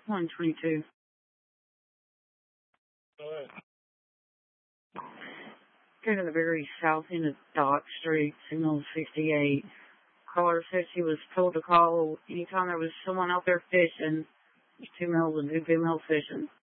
122. Go ahead. Go to the very south end of Dock Street, signal 68. Caller said she was told to call anytime there was someone out there fishing. There's 2 males and 2 females fishing.